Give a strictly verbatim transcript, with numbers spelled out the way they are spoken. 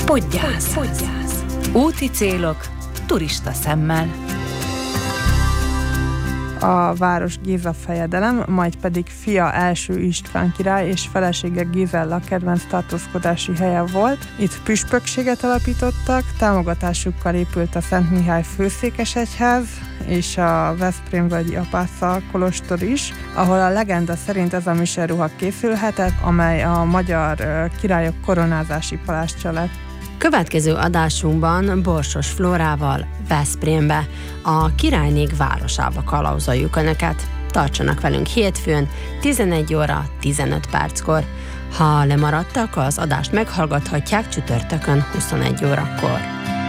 Podgyász. Podgyász. Úti célok turista szemmel. A város Géza fejedelem, majd pedig fia első István király és felesége Gézella kedvenc tartózkodási helye volt. Itt püspökséget alapítottak, támogatásukkal épült a Szent Mihály főszékesegyház és a Veszprémvölgyi apáca kolostor is, ahol a legenda szerint ez a miseruha készülhetett, amely a magyar királyok koronázási palástja lett. Következő adásunkban Borsos Flórával Veszprémbe, a királynék városába kalauzoljuk Önöket. Tartsanak velünk hétfőn, tizenegy óra tizenöt perckor. Ha lemaradtak, az adást meghallgathatják csütörtökön huszonegy órakor.